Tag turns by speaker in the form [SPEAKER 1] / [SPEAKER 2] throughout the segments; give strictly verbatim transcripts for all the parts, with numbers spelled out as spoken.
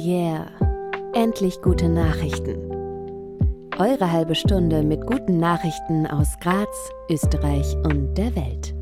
[SPEAKER 1] yeah! Endlich gute Nachrichten. Eure halbe Stunde mit guten Nachrichten aus Graz, Österreich und der Welt.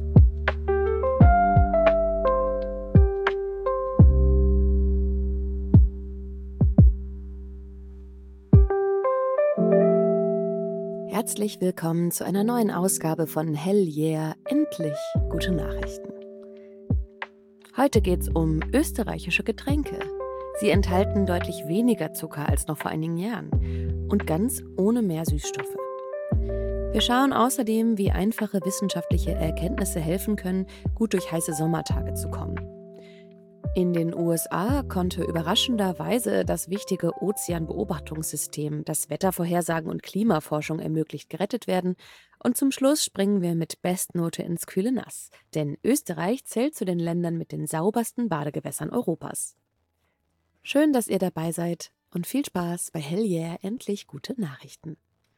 [SPEAKER 1] Herzlich willkommen zu einer neuen Ausgabe von Hell yeah! Endlich gute Nachrichten. Heute geht's um österreichische Getränke. Sie enthalten deutlich weniger Zucker als noch vor einigen Jahren und ganz ohne mehr Süßstoffe. Wir schauen außerdem, wie einfache wissenschaftliche Erkenntnisse helfen können, gut durch heiße Sommertage zu kommen. In den U S A konnte überraschenderweise das wichtige Ozeanbeobachtungssystem, das Wettervorhersagen und Klimaforschung ermöglicht, gerettet werden. Und zum Schluss springen wir mit Bestnote ins kühle Nass. Denn Österreich zählt zu den Ländern mit den saubersten Badegewässern Europas. Schön, dass ihr dabei seid und viel Spaß bei Hell yeah! Endlich gute Nachrichten.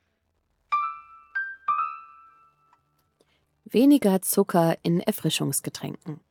[SPEAKER 1] Weniger Zucker in Erfrischungsgetränken.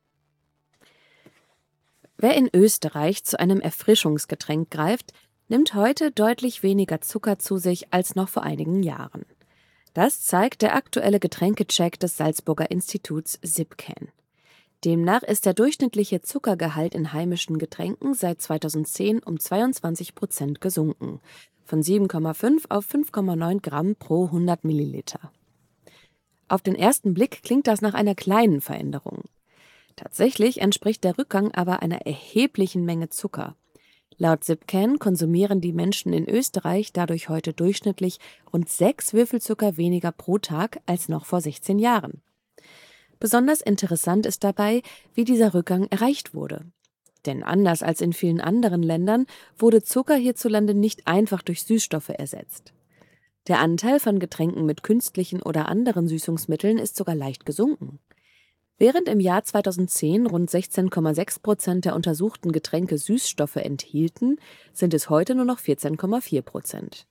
[SPEAKER 1] Wer in Österreich zu einem Erfrischungsgetränk greift, nimmt heute deutlich weniger Zucker zu sich als noch vor einigen Jahren. Das zeigt der aktuelle Getränkecheck des Salzburger Instituts SIPCAN. Demnach ist der durchschnittliche Zuckergehalt in heimischen Getränken seit zweitausendzehn um zweiundzwanzig Prozent gesunken, von sieben Komma fünf auf fünf Komma neun Gramm pro hundert Milliliter. Auf den ersten Blick klingt das nach einer kleinen Veränderung. Tatsächlich entspricht der Rückgang aber einer erheblichen Menge Zucker. Laut SIPCAN konsumieren die Menschen in Österreich dadurch heute durchschnittlich rund sechs Würfelzucker weniger pro Tag als noch vor sechzehn Jahren. Besonders interessant ist dabei, wie dieser Rückgang erreicht wurde. Denn anders als in vielen anderen Ländern wurde Zucker hierzulande nicht einfach durch Süßstoffe ersetzt. Der Anteil von Getränken mit künstlichen oder anderen Süßungsmitteln ist sogar leicht gesunken. Während im Jahr zweitausendzehn rund sechzehn Komma sechs Prozent der untersuchten Getränke Süßstoffe enthielten, sind es heute nur noch vierzehn Komma vier Prozent.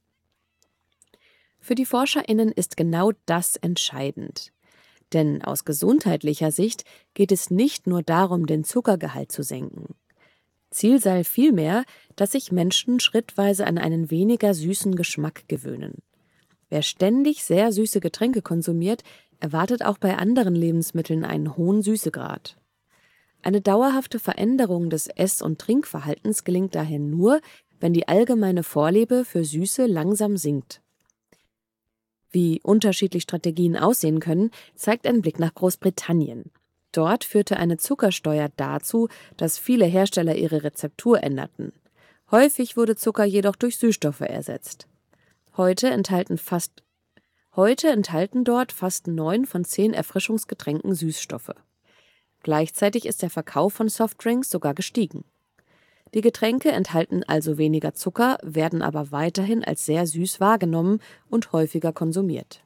[SPEAKER 1] Für die ForscherInnen ist genau das entscheidend. Denn aus gesundheitlicher Sicht geht es nicht nur darum, den Zuckergehalt zu senken. Ziel sei vielmehr, dass sich Menschen schrittweise an einen weniger süßen Geschmack gewöhnen. Wer ständig sehr süße Getränke konsumiert, erwartet auch bei anderen Lebensmitteln einen hohen Süßegrad. Eine dauerhafte Veränderung des Ess- und Trinkverhaltens gelingt daher nur, wenn die allgemeine Vorliebe für Süße langsam sinkt. Wie unterschiedlich Strategien aussehen können, zeigt ein Blick nach Großbritannien. Dort führte eine Zuckersteuer dazu, dass viele Hersteller ihre Rezeptur änderten. Häufig wurde Zucker jedoch durch Süßstoffe ersetzt. Heute enthalten fast Heute enthalten dort fast neun von zehn Erfrischungsgetränken Süßstoffe. Gleichzeitig ist der Verkauf von Softdrinks sogar gestiegen. Die Getränke enthalten also weniger Zucker, werden aber weiterhin als sehr süß wahrgenommen und häufiger konsumiert.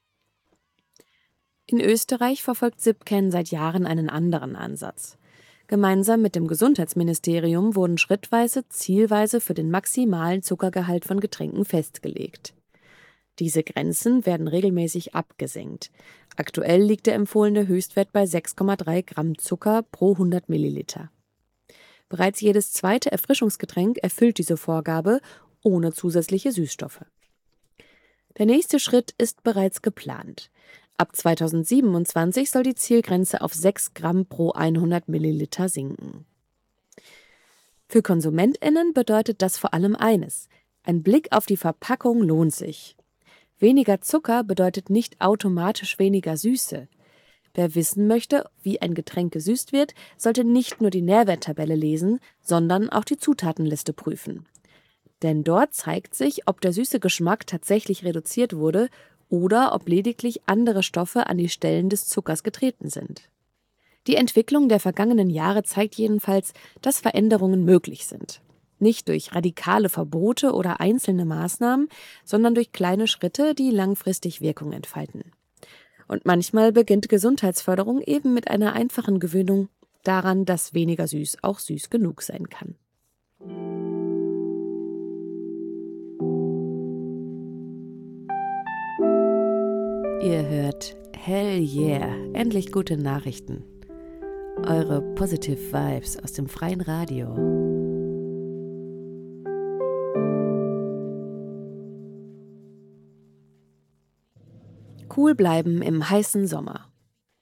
[SPEAKER 1] In Österreich verfolgt SIPCAN seit Jahren einen anderen Ansatz. Gemeinsam mit dem Gesundheitsministerium wurden schrittweise Zielweise für den maximalen Zuckergehalt von Getränken festgelegt. Diese Grenzen werden regelmäßig abgesenkt. Aktuell liegt der empfohlene Höchstwert bei sechs Komma drei Gramm Zucker pro hundert Milliliter. Bereits jedes zweite Erfrischungsgetränk erfüllt diese Vorgabe ohne zusätzliche Süßstoffe. Der nächste Schritt ist bereits geplant. Ab zweitausendsiebenundzwanzig soll die Zielgrenze auf sechs Gramm pro hundert Milliliter sinken. Für KonsumentInnen bedeutet das vor allem eines: Ein Blick auf die Verpackung lohnt sich. Weniger Zucker bedeutet nicht automatisch weniger Süße. Wer wissen möchte, wie ein Getränk gesüßt wird, sollte nicht nur die Nährwerttabelle lesen, sondern auch die Zutatenliste prüfen. Denn dort zeigt sich, ob der süße Geschmack tatsächlich reduziert wurde oder ob lediglich andere Stoffe an die Stellen des Zuckers getreten sind. Die Entwicklung der vergangenen Jahre zeigt jedenfalls, dass Veränderungen möglich sind. Nicht durch radikale Verbote oder einzelne Maßnahmen, sondern durch kleine Schritte, die langfristig Wirkung entfalten. Und manchmal beginnt Gesundheitsförderung eben mit einer einfachen Gewöhnung daran, dass weniger süß auch süß genug sein kann. Ihr hört Hell yeah! Endlich gute Nachrichten. Eure Positive Vibes aus dem freien Radio. Cool bleiben im heißen Sommer.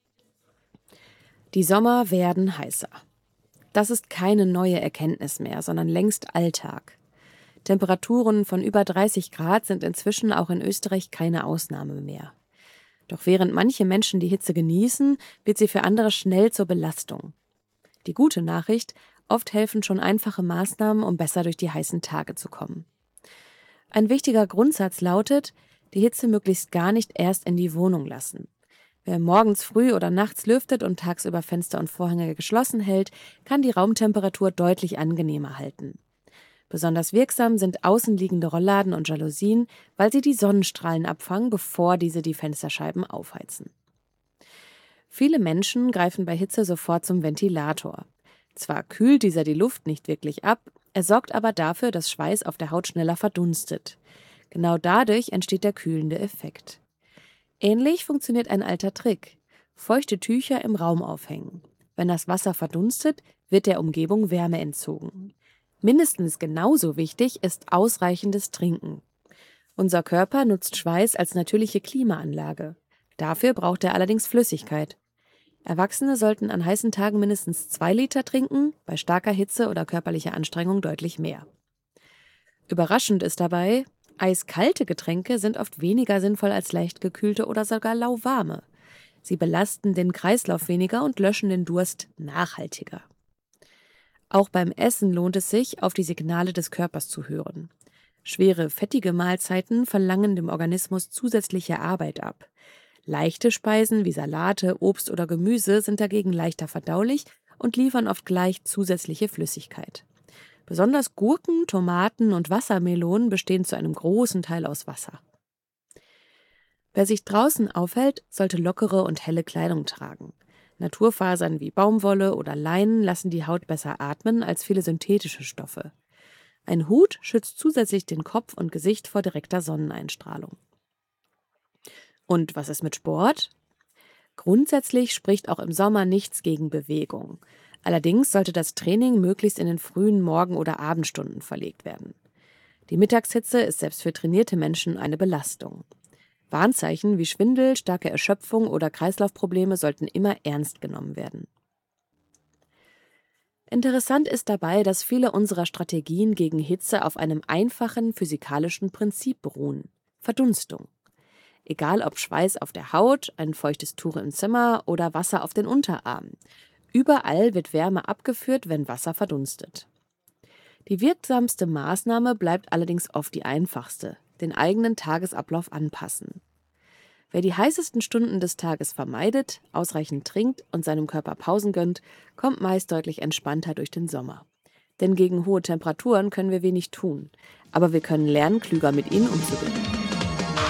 [SPEAKER 1] Die Sommer werden heißer. Das ist keine neue Erkenntnis mehr, sondern längst Alltag. Temperaturen von über dreißig Grad sind inzwischen auch in Österreich keine Ausnahme mehr. Doch während manche Menschen die Hitze genießen, wird sie für andere schnell zur Belastung. Die gute Nachricht: Oft helfen schon einfache Maßnahmen, um besser durch die heißen Tage zu kommen. Ein wichtiger Grundsatz lautet: Die Hitze möglichst gar nicht erst in die Wohnung lassen. Wer morgens früh oder nachts lüftet und tagsüber Fenster und Vorhänge geschlossen hält, kann die Raumtemperatur deutlich angenehmer halten. Besonders wirksam sind außenliegende Rollladen und Jalousien, weil sie die Sonnenstrahlen abfangen, bevor diese die Fensterscheiben aufheizen. Viele Menschen greifen bei Hitze sofort zum Ventilator. Zwar kühlt dieser die Luft nicht wirklich ab, er sorgt aber dafür, dass Schweiß auf der Haut schneller verdunstet. Genau dadurch entsteht der kühlende Effekt. Ähnlich funktioniert ein alter Trick: Feuchte Tücher im Raum aufhängen. Wenn das Wasser verdunstet, wird der Umgebung Wärme entzogen. Mindestens genauso wichtig ist ausreichendes Trinken. Unser Körper nutzt Schweiß als natürliche Klimaanlage. Dafür braucht er allerdings Flüssigkeit. Erwachsene sollten an heißen Tagen mindestens zwei Liter trinken, bei starker Hitze oder körperlicher Anstrengung deutlich mehr. Überraschend ist dabei: Eiskalte Getränke sind oft weniger sinnvoll als leicht gekühlte oder sogar lauwarme. Sie belasten den Kreislauf weniger und löschen den Durst nachhaltiger. Auch beim Essen lohnt es sich, auf die Signale des Körpers zu hören. Schwere, fettige Mahlzeiten verlangen dem Organismus zusätzliche Arbeit ab. Leichte Speisen wie Salate, Obst oder Gemüse sind dagegen leichter verdaulich und liefern oft gleich zusätzliche Flüssigkeit. Besonders Gurken, Tomaten und Wassermelonen bestehen zu einem großen Teil aus Wasser. Wer sich draußen aufhält, sollte lockere und helle Kleidung tragen. Naturfasern wie Baumwolle oder Leinen lassen die Haut besser atmen als viele synthetische Stoffe. Ein Hut schützt zusätzlich den Kopf und Gesicht vor direkter Sonneneinstrahlung. Und was ist mit Sport? Grundsätzlich spricht auch im Sommer nichts gegen Bewegung. Allerdings sollte das Training möglichst in den frühen Morgen- oder Abendstunden verlegt werden. Die Mittagshitze ist selbst für trainierte Menschen eine Belastung. Warnzeichen wie Schwindel, starke Erschöpfung oder Kreislaufprobleme sollten immer ernst genommen werden. Interessant ist dabei, dass viele unserer Strategien gegen Hitze auf einem einfachen physikalischen Prinzip beruhen: Verdunstung. Egal ob Schweiß auf der Haut, ein feuchtes Tuch im Zimmer oder Wasser auf den Unterarmen. Überall wird Wärme abgeführt, wenn Wasser verdunstet. Die wirksamste Maßnahme bleibt allerdings oft die einfachste: den eigenen Tagesablauf anpassen. Wer die heißesten Stunden des Tages vermeidet, ausreichend trinkt und seinem Körper Pausen gönnt, kommt meist deutlich entspannter durch den Sommer. Denn gegen hohe Temperaturen können wir wenig tun, aber wir können lernen, klüger mit ihnen umzugehen.